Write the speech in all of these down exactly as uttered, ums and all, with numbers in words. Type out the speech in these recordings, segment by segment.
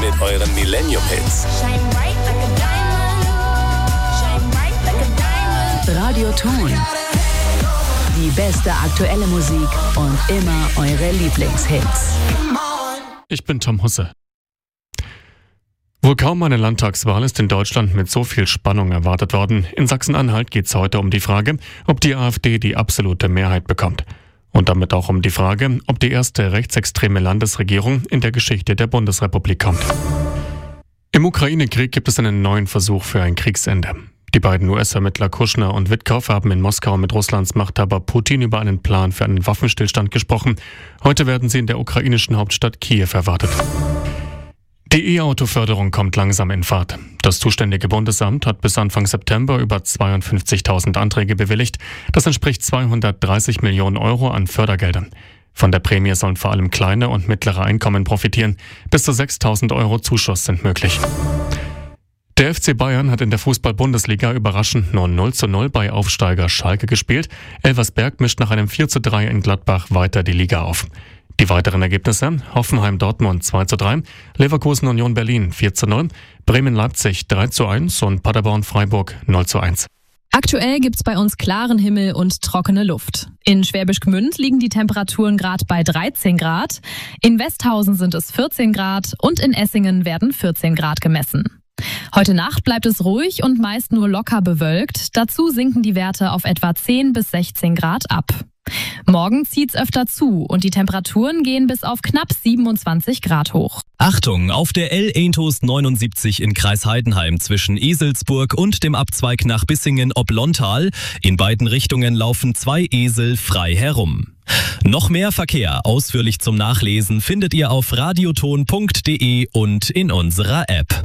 mit euren Millennium-Hits. Radioton. Die beste aktuelle Musik und immer eure Lieblingshits. Ich bin Tom Husse. Wohl kaum eine Landtagswahl ist in Deutschland mit so viel Spannung erwartet worden. In Sachsen-Anhalt geht es heute um die Frage, ob die AfD die absolute Mehrheit bekommt. Und damit auch um die Frage, ob die erste rechtsextreme Landesregierung in der Geschichte der Bundesrepublik kommt. Im Ukraine-Krieg gibt es einen neuen Versuch für ein Kriegsende. Die beiden U S-Ermittler Kushner und Witkow haben in Moskau mit Russlands Machthaber Putin über einen Plan für einen Waffenstillstand gesprochen. Heute werden sie in der ukrainischen Hauptstadt Kiew erwartet. Die E-Auto-Förderung kommt langsam in Fahrt. Das zuständige Bundesamt hat bis Anfang September über zweiundfünfzigtausend Anträge bewilligt. Das entspricht zweihundertdreißig Millionen Euro an Fördergeldern. Von der Prämie sollen vor allem kleine und mittlere Einkommen profitieren. Bis zu sechstausend Euro Zuschuss sind möglich. Der F C Bayern hat in der Fußball-Bundesliga überraschend nur null zu null bei Aufsteiger Schalke gespielt. Elversberg mischt nach einem vier zu drei in Gladbach weiter die Liga auf. Die weiteren Ergebnisse: Hoffenheim-Dortmund zwei zu drei, Leverkusen-Union Berlin vier zu null, Bremen-Leipzig drei zu eins und Paderborn-Freiburg null zu eins. Aktuell gibt's bei uns klaren Himmel und trockene Luft. In Schwäbisch Gmünd liegen die Temperaturen gerade bei dreizehn Grad, in Westhausen sind es vierzehn Grad und in Essingen werden vierzehn Grad gemessen. Heute Nacht bleibt es ruhig und meist nur locker bewölkt. Dazu sinken die Werte auf etwa zehn bis sechzehn Grad ab. Morgen zieht's öfter zu und die Temperaturen gehen bis auf knapp siebenundzwanzig Grad hoch. Achtung, auf der L eins neunundsiebzig in Kreis Heidenheim zwischen Eselsburg und dem Abzweig nach Bissingen ob Lontal. In beiden Richtungen laufen zwei Esel frei herum. Noch mehr Verkehr ausführlich zum Nachlesen findet ihr auf radioton punkt de und in unserer App.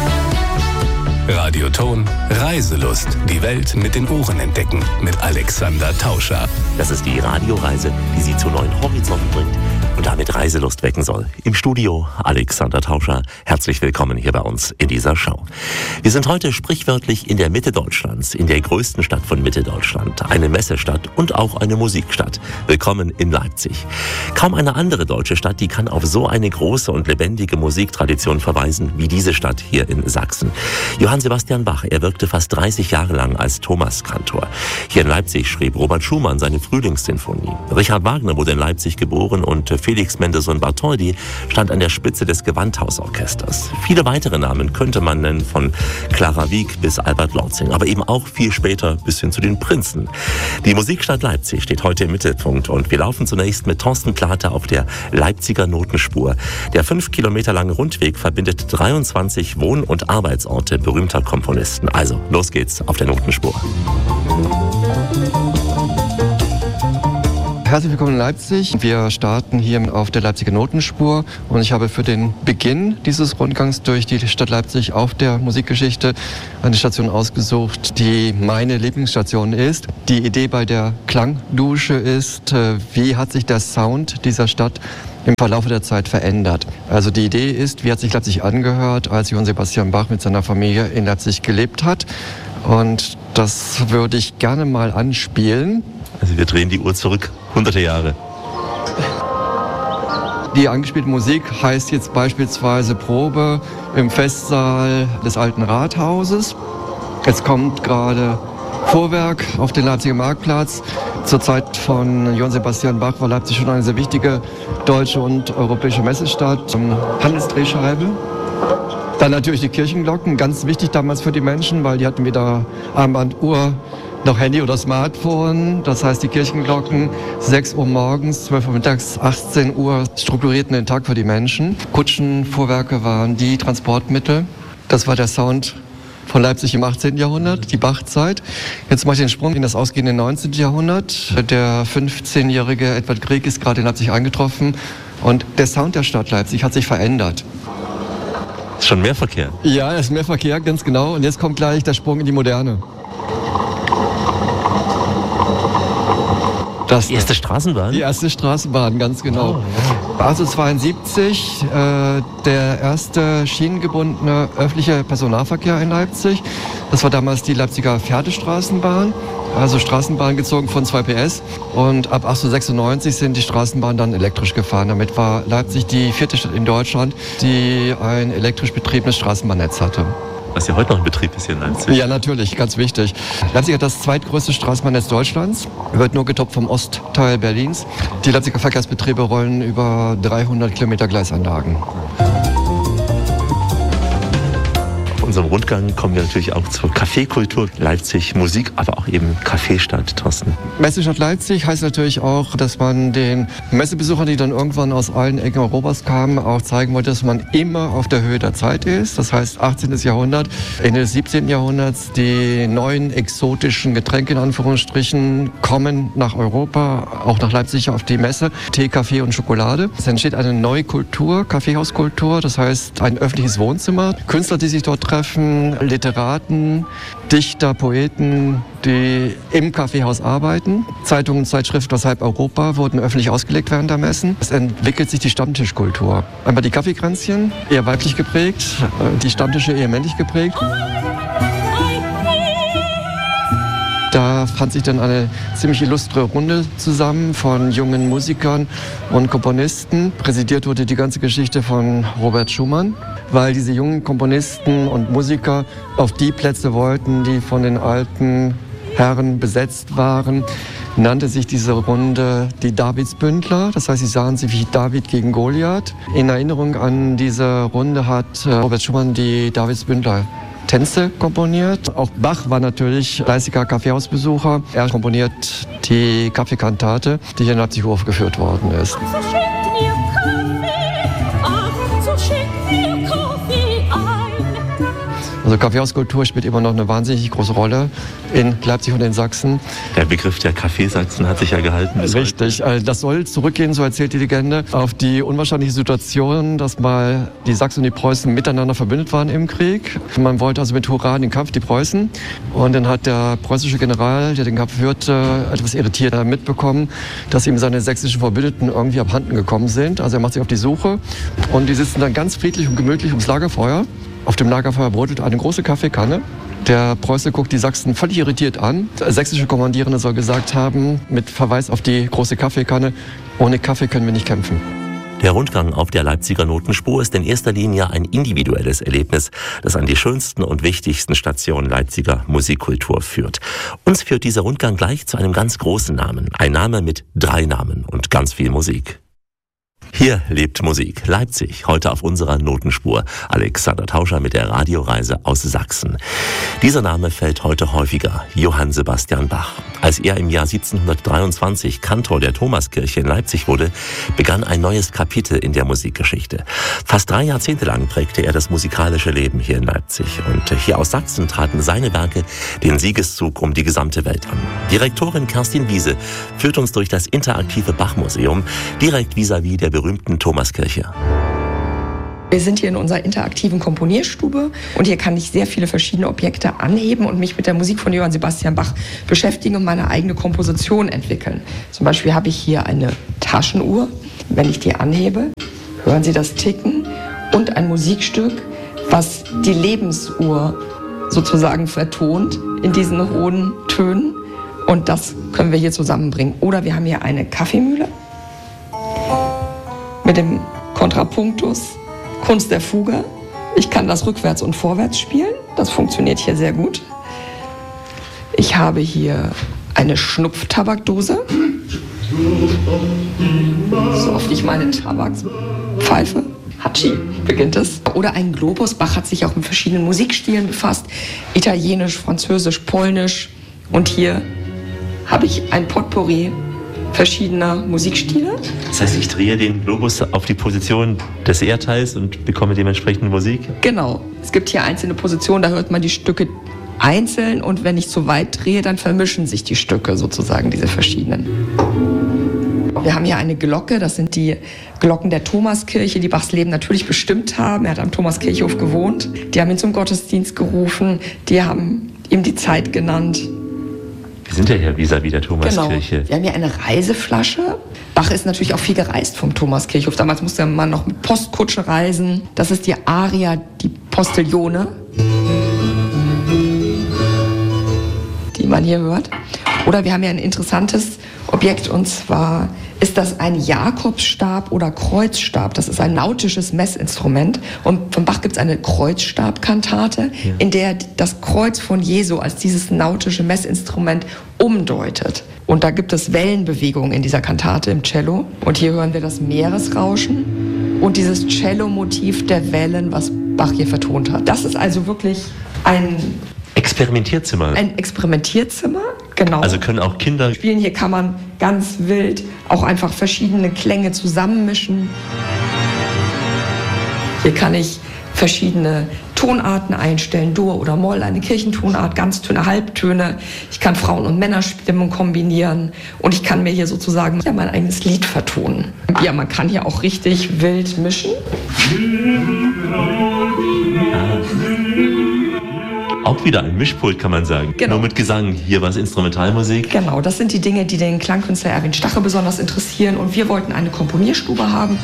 Radioton Reiselust. Die Welt mit den Ohren entdecken. Mit Alexander Tauscher. Das ist die Radioreise, die Sie zu neuen Horizonten bringt und damit Reiselust wecken soll. Im Studio Alexander Tauscher. Herzlich willkommen hier bei uns in dieser Show. Wir sind heute sprichwörtlich in der Mitte Deutschlands, in der größten Stadt von Mitteldeutschland. Eine Messestadt und auch eine Musikstadt. Willkommen in Leipzig. Kaum eine andere deutsche Stadt, die kann auf so eine große und lebendige Musiktradition verweisen wie diese Stadt hier in Sachsen. Johann Sebastian Bach, er wirkte fast dreißig Jahre lang als Thomaskantor. Hier in Leipzig schrieb Robert Schumann seine Frühlingssinfonie. Richard Wagner wurde in Leipzig geboren und Felix Mendelssohn Bartholdy stand an der Spitze des Gewandhausorchesters. Viele weitere Namen könnte man nennen, von Clara Wieck bis Albert Lortzing, aber eben auch viel später bis hin zu den Prinzen. Die Musikstadt Leipzig steht heute im Mittelpunkt und wir laufen zunächst mit Thorsten Plate auf der Leipziger Notenspur. Der fünf Kilometer lange Rundweg verbindet dreiundzwanzig Wohn- und Arbeitsorte berühmter Komponisten. Also, los geht's auf der Notenspur. Herzlich willkommen in Leipzig. Wir starten hier auf der Leipziger Notenspur und ich habe für den Beginn dieses Rundgangs durch die Stadt Leipzig auf der Musikgeschichte eine Station ausgesucht, die meine Lieblingsstation ist. Die Idee bei der Klangdusche ist, wie hat sich der Sound dieser Stadt im Verlauf der Zeit verändert. Also die Idee ist, wie hat sich Leipzig angehört, als Johann Sebastian Bach mit seiner Familie in Leipzig gelebt hat. Und das würde ich gerne mal anspielen. Also wir drehen die Uhr zurück, hunderte Jahre. Die angespielte Musik heißt jetzt beispielsweise Probe im Festsaal des Alten Rathauses. Es kommt gerade Vorwerk auf den Leipziger Marktplatz. Zur Zeit von Johann Sebastian Bach war Leipzig schon eine sehr wichtige deutsche und europäische Messestadt. Handelsdrehscheibe. Dann natürlich die Kirchenglocken, ganz wichtig damals für die Menschen, weil die hatten weder Armbanduhr noch Handy oder Smartphone. Das heißt, die Kirchenglocken, sechs Uhr morgens, zwölf Uhr mittags, achtzehn Uhr, strukturierten den Tag für die Menschen. Kutschenfuhrwerke waren die Transportmittel. Das war der Sound von Leipzig im achtzehnten Jahrhundert, die Bachzeit. Jetzt mache ich den Sprung in das ausgehende neunzehnten Jahrhundert. Der fünfzehnjährige Edward Grieg ist gerade in Leipzig eingetroffen und der Sound der Stadt Leipzig hat sich verändert. Ist schon mehr Verkehr? Ja, es ist mehr Verkehr, ganz genau. Und jetzt kommt gleich der Sprung in die Moderne. Das die erste Straßenbahn? Die erste Straßenbahn, ganz genau. Oh, ja. achtzehnhundertzweiundsiebzig, äh, der erste schienengebundene öffentliche Personennahverkehr in Leipzig. Das war damals die Leipziger Pferdestraßenbahn. Also Straßenbahn gezogen von zwei P S. Und ab achtzehnhundertsechsundneunzig sind die Straßenbahnen dann elektrisch gefahren. Damit war Leipzig die vierte Stadt in Deutschland, die ein elektrisch betriebenes Straßenbahnnetz hatte. Was ja heute noch in Betrieb ist hier in Leipzig. Ja, natürlich, ganz wichtig. Leipzig hat das zweitgrößte Straßenbahnnetz Deutschlands, wird nur getoppt vom Ostteil Berlins. Die Leipziger Verkehrsbetriebe rollen über dreihundert Kilometer Gleisanlagen. Auf unserem Rundgang kommen wir natürlich auch zur Kaffeekultur Leipzig, Musik, aber auch eben Kaffeestadt, Thorsten. Messestadt Leipzig heißt natürlich auch, dass man den Messebesuchern, die dann irgendwann aus allen Ecken Europas kamen, auch zeigen wollte, dass man immer auf der Höhe der Zeit ist. Das heißt achtzehnten. Jahrhundert, Ende des siebzehnten. Jahrhunderts, die neuen exotischen Getränke in Anführungsstrichen kommen nach Europa, auch nach Leipzig auf die Messe. Tee, Kaffee und Schokolade. Es entsteht eine neue Kultur, Kaffeehauskultur, das heißt ein öffentliches Wohnzimmer. Künstler, die sich dort treffen, Literaten, Dichter, Poeten, die im Kaffeehaus arbeiten. Zeitungen, Zeitschriften aus halb Europa wurden öffentlich ausgelegt während der Messen. Es entwickelt sich die Stammtischkultur. Einmal die Kaffeekränzchen, eher weiblich geprägt, die Stammtische eher männlich geprägt. Da fand sich dann eine ziemlich illustre Runde zusammen von jungen Musikern und Komponisten. Präsidiert wurde die ganze Geschichte von Robert Schumann, weil diese jungen Komponisten und Musiker auf die Plätze wollten, die von den alten Herren besetzt waren. Nannte sich diese Runde die Davidsbündler. Das heißt, sie sahen sich wie David gegen Goliath. In Erinnerung an diese Runde hat Robert Schumann die Davidsbündler Tänze komponiert. Auch Bach war natürlich fleißiger Kaffeehausbesucher. Er komponiert die Kaffeekantate, die hier in Leipzig aufgeführt worden ist. Also Kaffeehauskultur spielt immer noch eine wahnsinnig große Rolle in Leipzig und in Sachsen. Der Begriff der Kaffeesachsen hat sich ja gehalten. Richtig. Das soll zurückgehen, so erzählt die Legende, auf die unwahrscheinliche Situation, dass mal die Sachsen und die Preußen miteinander verbündet waren im Krieg. Man wollte also mit Hurra den Kampf, die Preußen. Und dann hat der preußische General, der den Kampf führte, etwas irritiert mitbekommen, dass ihm seine sächsischen Verbündeten irgendwie abhanden gekommen sind. Also er macht sich auf die Suche und die sitzen dann ganz friedlich und gemütlich ums Lagerfeuer. Auf dem Lagerfeuer brodelt eine große Kaffeekanne. Der Preuße guckt die Sachsen völlig irritiert an. Der sächsische Kommandierende soll gesagt haben, mit Verweis auf die große Kaffeekanne, ohne Kaffee können wir nicht kämpfen. Der Rundgang auf der Leipziger Notenspur ist in erster Linie ein individuelles Erlebnis, das an die schönsten und wichtigsten Stationen Leipziger Musikkultur führt. Uns führt dieser Rundgang gleich zu einem ganz großen Namen. Ein Name mit drei Namen und ganz viel Musik. Hier lebt Musik. Leipzig, heute auf unserer Notenspur. Alexander Tauscher mit der Radioreise aus Sachsen. Dieser Name fällt heute häufiger. Johann Sebastian Bach. Als er im Jahr siebzehnhundertdreiundzwanzig Kantor der Thomaskirche in Leipzig wurde, begann ein neues Kapitel in der Musikgeschichte. Fast drei Jahrzehnte lang prägte er das musikalische Leben hier in Leipzig. Und hier aus Sachsen traten seine Werke den Siegeszug um die gesamte Welt an. Direktorin Kerstin Wiese führt uns durch das interaktive Bach-Museum, direkt vis-à-vis der berühmten Thomaskirche. Wir sind hier in unserer interaktiven Komponierstube und hier kann ich sehr viele verschiedene Objekte anheben und mich mit der Musik von Johann Sebastian Bach beschäftigen und meine eigene Komposition entwickeln. Zum Beispiel habe ich hier eine Taschenuhr. Wenn ich die anhebe, hören Sie das Ticken und ein Musikstück, was die Lebensuhr sozusagen vertont in diesen hohen Tönen. Und das können wir hier zusammenbringen. Oder wir haben hier eine Kaffeemühle mit dem Kontrapunktus, Kunst der Fuge. Ich kann das rückwärts und vorwärts spielen. Das funktioniert hier sehr gut. Ich habe hier eine Schnupftabakdose, so oft ich meine Tabakspfeife. Hatschi beginnt es. Oder ein Globus. Bach hat sich auch mit verschiedenen Musikstilen befasst. Italienisch, Französisch, Polnisch. Und hier habe ich ein Potpourri verschiedener Musikstile. Das heißt, ich drehe den Globus auf die Position des Erdteils und bekomme dementsprechend Musik? Genau. Es gibt hier einzelne Positionen, da hört man die Stücke einzeln und wenn ich zu weit drehe, dann vermischen sich die Stücke sozusagen, diese verschiedenen. Wir haben hier eine Glocke, das sind die Glocken der Thomaskirche, die Bachs Leben natürlich bestimmt haben. Er hat am Thomaskirchhof gewohnt. Die haben ihn zum Gottesdienst gerufen, die haben ihm die Zeit genannt. Wir sind ja hier vis-à-vis der Thomaskirche. Genau. Wir haben hier eine Reiseflasche. Bach ist natürlich auch viel gereist vom Thomaskirchhof. Damals musste man noch mit Postkutsche reisen. Das ist die Aria, die Postillone, die man hier hört. Oder wir haben hier ein interessantes Objekt, und zwar ist das ein Jakobsstab oder Kreuzstab. Das ist ein nautisches Messinstrument. Und von Bach gibt es eine Kreuzstabkantate, ja, in der das Kreuz von Jesu als dieses nautische Messinstrument umdeutet. Und da gibt es Wellenbewegungen in dieser Kantate im Cello. Und hier hören wir das Meeresrauschen und dieses Cello-Motiv der Wellen, was Bach hier vertont hat. Das ist also wirklich ein Experimentierzimmer. Ein Experimentierzimmer, genau. Also können auch Kinder spielen. Hier kann man ganz wild auch einfach verschiedene Klänge zusammenmischen. Hier kann ich verschiedene Tonarten einstellen, Dur oder Moll, eine Kirchentonart, Ganztöne, Halbtöne. Ich kann Frauen- und Männerstimmen kombinieren und ich kann mir hier sozusagen ja, mein eigenes Lied vertonen. Ja, man kann hier auch richtig wild mischen. Auch wieder ein Mischpult, kann man sagen. Genau. Nur mit Gesang. Hier war es Instrumentalmusik. Genau, das sind die Dinge, die den Klangkünstler Erwin Stache besonders interessieren. Und wir wollten eine Komponierstube haben.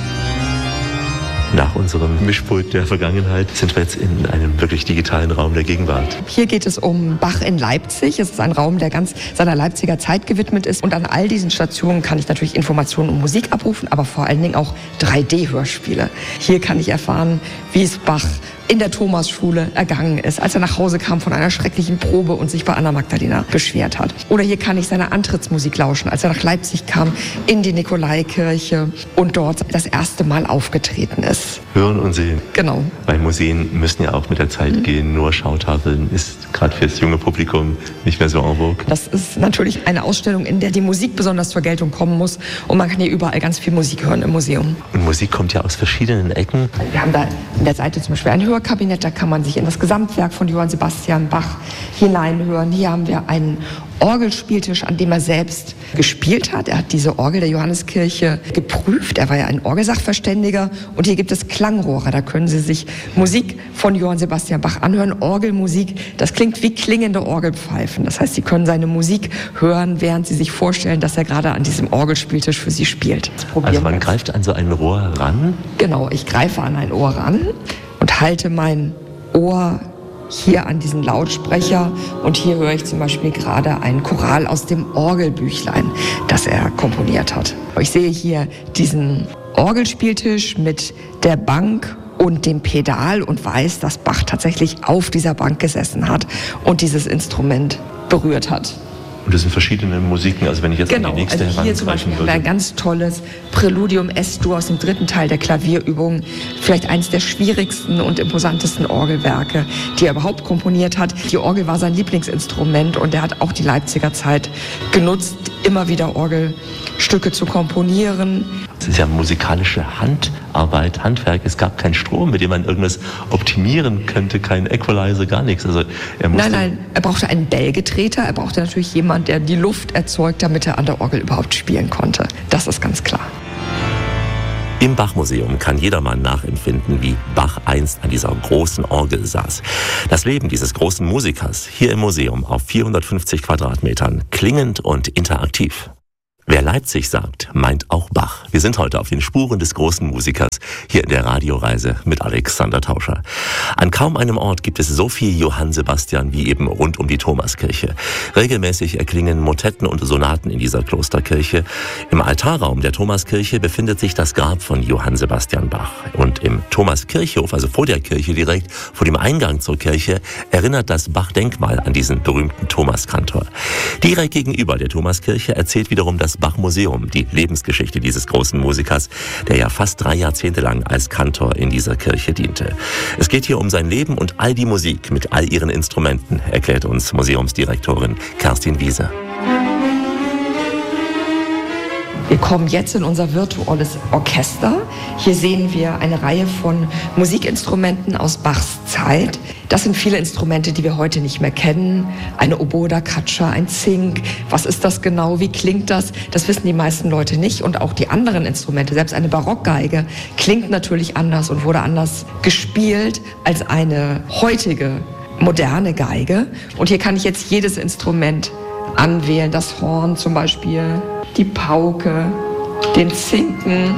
Nach unserem Mischpult der Vergangenheit sind wir jetzt in einem wirklich digitalen Raum der Gegenwart. Hier geht es um Bach in Leipzig. Es ist ein Raum, der ganz seiner Leipziger Zeit gewidmet ist. Und an all diesen Stationen kann ich natürlich Informationen und Musik abrufen, aber vor allen Dingen auch drei D Hörspiele. Hier kann ich erfahren, wie es Bach in der Thomasschule ergangen ist, als er nach Hause kam von einer schrecklichen Probe und sich bei Anna Magdalena beschwert hat. Oder hier kann ich seiner Antrittsmusik lauschen, als er nach Leipzig kam, in die Nikolaikirche und dort das erste Mal aufgetreten ist. Hören und sehen. Genau. Weil Museen müssen ja auch mit der Zeit mhm. gehen. Nur Schautafeln ist gerade für das junge Publikum nicht mehr so en vogue. Das ist natürlich eine Ausstellung, in der die Musik besonders zur Geltung kommen muss. Und man kann hier überall ganz viel Musik hören im Museum. Und Musik kommt ja aus verschiedenen Ecken. Wir haben da an der Seite zum Beispiel ein Hörkabinett, da kann man sich in das Gesamtwerk von Johann Sebastian Bach hineinhören. Hier haben wir einen Orgelspieltisch, an dem er selbst gespielt hat. Er hat diese Orgel der Johanneskirche geprüft. Er war ja ein Orgelsachverständiger. Und hier gibt es Klangrohre. Da können Sie sich Musik von Johann Sebastian Bach anhören. Orgelmusik, das klingt wie klingende Orgelpfeifen. Das heißt, Sie können seine Musik hören, während Sie sich vorstellen, dass er gerade an diesem Orgelspieltisch für Sie spielt. Also man greift an so ein Rohr ran? Genau, ich greife an ein Ohr ran und halte mein Ohr hier an diesen Lautsprecher, und hier höre ich zum Beispiel gerade ein Choral aus dem Orgelbüchlein, das er komponiert hat. Ich sehe hier diesen Orgelspieltisch mit der Bank und dem Pedal und weiß, dass Bach tatsächlich auf dieser Bank gesessen hat und dieses Instrument berührt hat. Und das sind verschiedene Musiken, also wenn ich jetzt genau, an die nächste also hier zum Beispiel haben wir ein ganz tolles Präludium S-Dur aus dem dritten Teil der Klavierübung. Vielleicht eines der schwierigsten und imposantesten Orgelwerke, die er überhaupt komponiert hat. Die Orgel war sein Lieblingsinstrument und er hat auch die Leipziger Zeit genutzt, immer wieder Orgelstücke zu komponieren. Es ist ja musikalische Handarbeit, Handwerk. Es gab keinen Strom, mit dem man irgendwas optimieren könnte, kein Equalizer, gar nichts. Also er musste nein, nein, er brauchte einen Bellgetreter, er brauchte natürlich jemanden, der die Luft erzeugt, damit er an der Orgel überhaupt spielen konnte. Das ist ganz klar. Im Bach-Museum kann jedermann nachempfinden, wie Bach einst an dieser großen Orgel saß. Das Leben dieses großen Musikers hier im Museum auf vierhundertfünfzig Quadratmetern, klingend und interaktiv. Wer Leipzig sagt, meint auch Bach. Wir sind heute auf den Spuren des großen Musikers hier in der Radioreise mit Alexander Tauscher. An kaum einem Ort gibt es so viel Johann Sebastian wie eben rund um die Thomaskirche. Regelmäßig erklingen Motetten und Sonaten in dieser Klosterkirche. Im Altarraum der Thomaskirche befindet sich das Grab von Johann Sebastian Bach. Und im Thomaskirchhof, also vor der Kirche direkt, vor dem Eingang zur Kirche, erinnert das Bach-Denkmal an diesen berühmten Thomaskantor. Direkt gegenüber der Thomaskirche erzählt wiederum das Bach-Museum die Lebensgeschichte dieses großen Musikers, der ja fast drei Jahrzehnte lang als Kantor in dieser Kirche diente. Es geht hier um sein Leben und all die Musik mit all ihren Instrumenten, erklärt uns Museumsdirektorin Kerstin Wiese. Wir kommen jetzt in unser virtuelles Orchester. Hier sehen wir eine Reihe von Musikinstrumenten aus Bachs Zeit. Das sind viele Instrumente, die wir heute nicht mehr kennen. Eine Oboe da caccia, ein Zink. Was ist das genau? Wie klingt das? Das wissen die meisten Leute nicht. Und auch die anderen Instrumente, selbst eine Barockgeige, klingt natürlich anders und wurde anders gespielt als eine heutige moderne Geige. Und hier kann ich jetzt jedes Instrument anwählen. Das Horn zum Beispiel, die Pauke, den Zinken,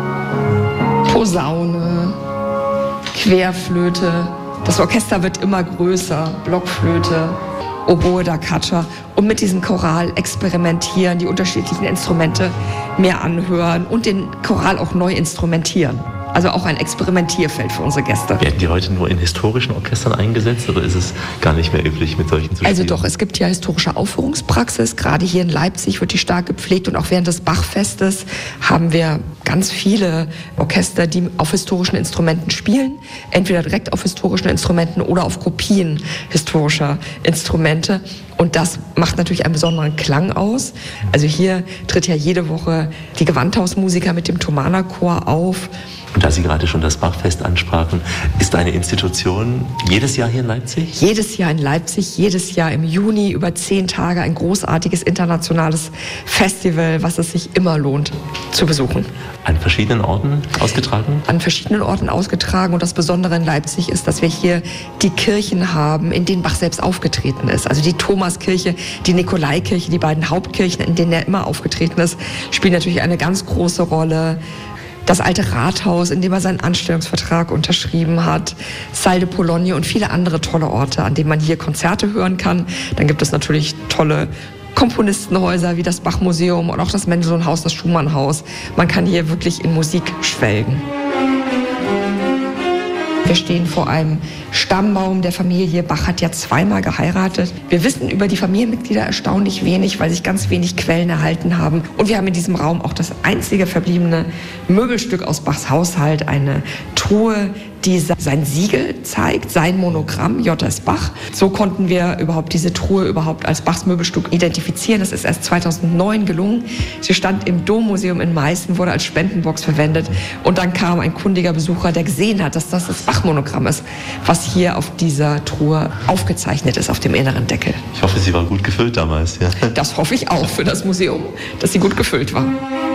Posaune, Querflöte. Das Orchester wird immer größer, Blockflöte, Oboe da Caccia, und mit diesem Choral experimentieren, die unterschiedlichen Instrumente mehr anhören und den Choral auch neu instrumentieren. Also auch ein Experimentierfeld für unsere Gäste. Werden die heute nur in historischen Orchestern eingesetzt oder ist es gar nicht mehr üblich, mit solchen zu spielen? Also doch, es gibt ja historische Aufführungspraxis. Gerade hier in Leipzig wird die stark gepflegt und auch während des Bachfestes haben wir ganz viele Orchester, die auf historischen Instrumenten spielen. Entweder direkt auf historischen Instrumenten oder auf Kopien historischer Instrumente. Und das macht natürlich einen besonderen Klang aus. Also hier tritt ja jede Woche die Gewandhausmusiker mit dem Thomanerchor auf. Und da Sie gerade schon das Bachfest ansprachen, ist eine Institution jedes Jahr hier in Leipzig? Jedes Jahr in Leipzig, jedes Jahr im Juni über zehn Tage ein großartiges internationales Festival, was es sich immer lohnt zu besuchen. An verschiedenen Orten ausgetragen? An verschiedenen Orten ausgetragen. Und das Besondere in Leipzig ist, dass wir hier die Kirchen haben, in denen Bach selbst aufgetreten ist. Also die Thomaskirche, die Nikolaikirche, die beiden Hauptkirchen, in denen er immer aufgetreten ist, spielen natürlich eine ganz große Rolle. Das alte Rathaus, in dem er seinen Anstellungsvertrag unterschrieben hat, Salle de Pologne und viele andere tolle Orte, an denen man hier Konzerte hören kann. Dann gibt es natürlich tolle Komponistenhäuser wie das Bachmuseum und auch das Mendelssohn-Haus, das Schumann-Haus. Man kann hier wirklich in Musik schwelgen. Wir stehen vor einem Stammbaum der Familie. Bach hat ja zweimal geheiratet. Wir wissen über die Familienmitglieder erstaunlich wenig, weil sich ganz wenig Quellen erhalten haben. Und wir haben in diesem Raum auch das einzige verbliebene Möbelstück aus Bachs Haushalt, eine Truhe, die sein Siegel zeigt, sein Monogramm, J S Bach. So konnten wir überhaupt diese Truhe überhaupt als Bachs Möbelstück identifizieren. Das ist erst zweitausendneun gelungen. Sie stand im Dommuseum in Meißen, wurde als Spendenbox verwendet. Und dann kam ein kundiger Besucher, der gesehen hat, dass das das Bach-Monogramm ist, was hier auf dieser Truhe aufgezeichnet ist, auf dem inneren Deckel. Ich hoffe, sie war gut gefüllt damals. Ja. Das hoffe ich auch für das Museum, dass sie gut gefüllt war.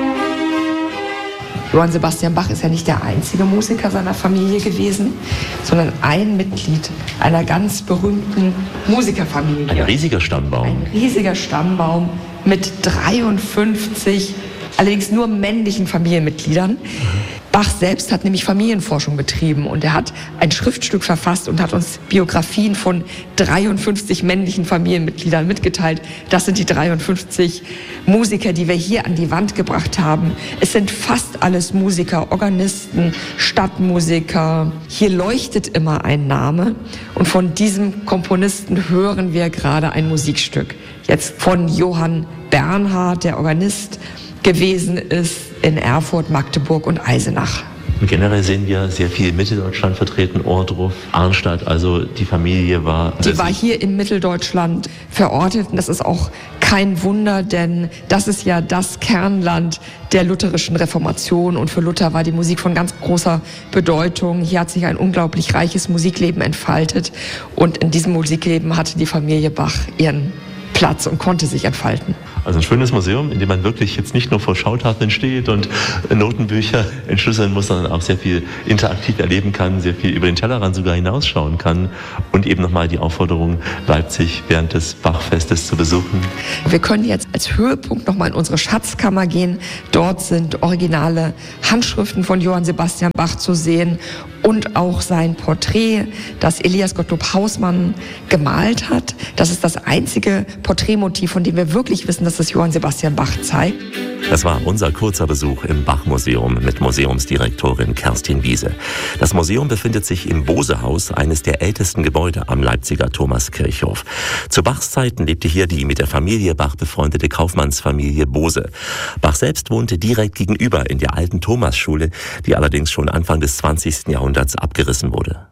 Johann Sebastian Bach ist ja nicht der einzige Musiker seiner Familie gewesen, sondern ein Mitglied einer ganz berühmten Musikerfamilie. Ein riesiger Stammbaum. Ein riesiger Stammbaum mit dreiundfünfzig, allerdings nur männlichen Familienmitgliedern. Bach selbst hat nämlich Familienforschung betrieben und er hat ein Schriftstück verfasst und hat uns Biografien von dreiundfünfzig männlichen Familienmitgliedern mitgeteilt. Das sind die dreiundfünfzig Musiker, die wir hier an die Wand gebracht haben. Es sind fast alles Musiker, Organisten, Stadtmusiker. Hier leuchtet immer ein Name und von diesem Komponisten hören wir gerade ein Musikstück. Jetzt von Johann Bernhard, der Organist gewesen ist in Erfurt, Magdeburg und Eisenach. Und generell sehen wir sehr viel Mitteldeutschland vertreten, Ohrdruf, Arnstadt, also die Familie war... Die war hier in Mitteldeutschland verortet und das ist auch kein Wunder, denn das ist ja das Kernland der lutherischen Reformation und für Luther war die Musik von ganz großer Bedeutung. Hier hat sich ein unglaublich reiches Musikleben entfaltet und in diesem Musikleben hatte die Familie Bach ihren Platz und konnte sich entfalten. Also ein schönes Museum, in dem man wirklich jetzt nicht nur vor Schautafeln steht und Notenbücher entschlüsseln muss, sondern auch sehr viel interaktiv erleben kann, sehr viel über den Tellerrand sogar hinausschauen kann und eben nochmal die Aufforderung, Leipzig während des Bachfestes zu besuchen. Wir können jetzt als Höhepunkt nochmal in unsere Schatzkammer gehen. Dort sind originale Handschriften von Johann Sebastian Bach zu sehen und auch sein Porträt, das Elias Gottlob Hausmann gemalt hat. Das ist das einzige Porträtmotiv, von dem wir wirklich wissen, dass es Johann Sebastian Bach zeigt. Das war unser kurzer Besuch im Bach-Museum mit Museumsdirektorin Kerstin Wiese. Das Museum befindet sich im Bose-Haus, eines der ältesten Gebäude am Leipziger Thomaskirchhof. Zu Bachs Zeiten lebte hier die mit der Familie Bach befreundete Kaufmannsfamilie Bose. Bach selbst wohnte direkt gegenüber in der alten Thomasschule, die allerdings schon Anfang des zwanzigsten Jahrhunderts abgerissen wurde.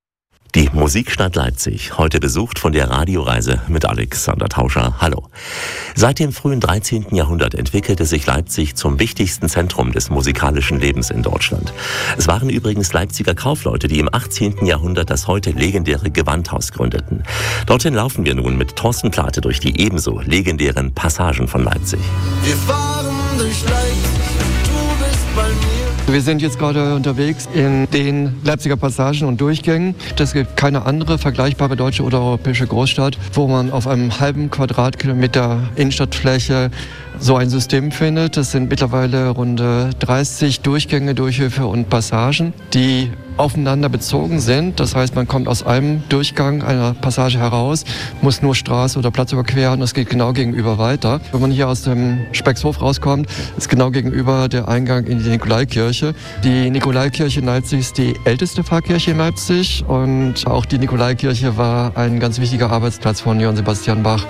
Die Musikstadt Leipzig, heute besucht von der Radioreise mit Alexander Tauscher. Hallo. Seit dem frühen dreizehnten Jahrhundert entwickelte sich Leipzig zum wichtigsten Zentrum des musikalischen Lebens in Deutschland. Es waren übrigens Leipziger Kaufleute, die im achtzehnten Jahrhundert das heute legendäre Gewandhaus gründeten. Dorthin laufen wir nun mit Thorsten Plate durch die ebenso legendären Passagen von Leipzig. Wir fahren durch Leipzig, du bist bei mir. Wir sind jetzt gerade unterwegs in den Leipziger Passagen und Durchgängen. Es gibt keine andere vergleichbare deutsche oder europäische Großstadt, wo man auf einem halben Quadratkilometer Innenstadtfläche so ein System findet. Das sind mittlerweile rund dreißig Durchgänge, Durchhöfe und Passagen, die aufeinander bezogen sind. Das heißt, man kommt aus einem Durchgang einer Passage heraus, muss nur Straße oder Platz überqueren. Das geht genau gegenüber weiter. Wenn man hier aus dem Speckshof rauskommt, ist genau gegenüber der Eingang in die Nikolaikirche. Die Nikolaikirche in Leipzig ist die älteste Pfarrkirche in Leipzig und auch die Nikolaikirche war ein ganz wichtiger Arbeitsplatz von Johann Sebastian Bach.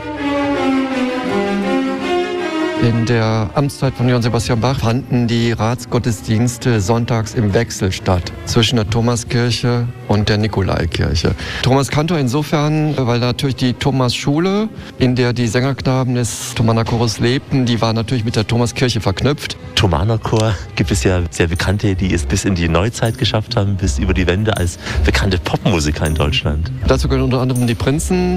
In der Amtszeit von Johann Sebastian Bach fanden die Ratsgottesdienste sonntags im Wechsel statt zwischen der Thomaskirche und der Nikolaikirche. Thomas Kantor insofern, weil natürlich die Thomasschule, in der die Sängerknaben des Thomanerchores lebten, die war natürlich mit der Thomaskirche verknüpft. Thomanerchor gibt es ja sehr bekannte, die es bis in die Neuzeit geschafft haben, bis über die Wende als bekannte Popmusiker in Deutschland. Dazu gehören unter anderem die Prinzen.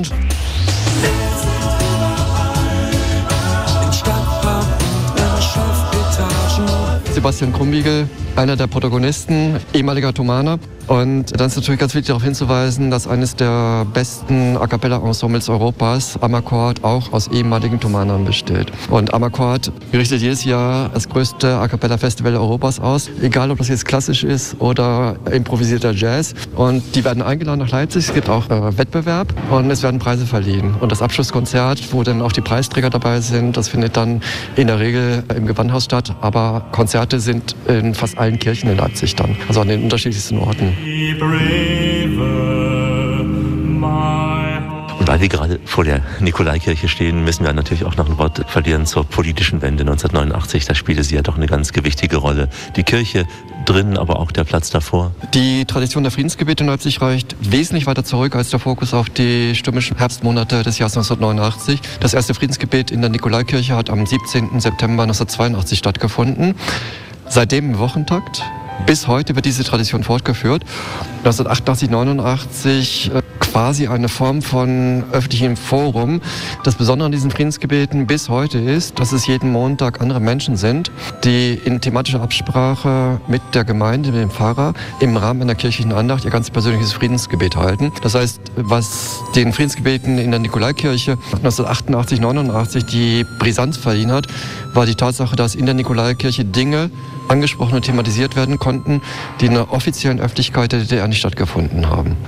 Sebastian Krumbiegel, einer der Protagonisten, ehemaliger Thomaner. Und dann ist natürlich ganz wichtig darauf hinzuweisen, dass eines der besten A-Cappella-Ensembles Europas, Amarcord, auch aus ehemaligen Thomanern besteht. Und Amarcord richtet jedes Jahr das größte A-Cappella-Festival Europas aus, egal ob das jetzt klassisch ist oder improvisierter Jazz. Und die werden eingeladen nach Leipzig, es gibt auch äh, Wettbewerb und es werden Preise verliehen. Und das Abschlusskonzert, wo dann auch die Preisträger dabei sind, das findet dann in der Regel im Gewandhaus statt, aber Konzerte sind in fast allen Kirchen in Leipzig dann, also an den unterschiedlichsten Orten. Und weil wir gerade vor der Nikolaikirche stehen, müssen wir natürlich auch noch ein Wort verlieren zur politischen Wende neunzehnhundertneunundachtzig. Da spielte sie ja doch eine ganz gewichtige Rolle. Die Kirche drin, aber auch der Platz davor. Die Tradition der Friedensgebete in Leipzig reicht wesentlich weiter zurück als der Fokus auf die stürmischen Herbstmonate des Jahres neunzehnhundertneunundachtzig. Das erste Friedensgebet in der Nikolaikirche hat am siebzehnten September neunzehnhundertzweiundachtzig stattgefunden. Seitdem im Wochentakt. Bis heute wird diese Tradition fortgeführt. neunzehnhundertachtundachtzig, neunundachtzig äh, quasi eine Form von öffentlichem Forum. Das Besondere an diesen Friedensgebeten bis heute ist, dass es jeden Montag andere Menschen sind, die in thematischer Absprache mit der Gemeinde, mit dem Pfarrer, im Rahmen einer kirchlichen Andacht ihr ganz persönliches Friedensgebet halten. Das heißt, was den Friedensgebeten in der Nikolaikirche neunzehnhundertachtundachtzig, neunundachtzig die Brisanz verliehen hat, war die Tatsache, dass in der Nikolaikirche Dinge angesprochen und thematisiert werden konnten, die in der offiziellen Öffentlichkeit der D D R nicht stattgefunden haben.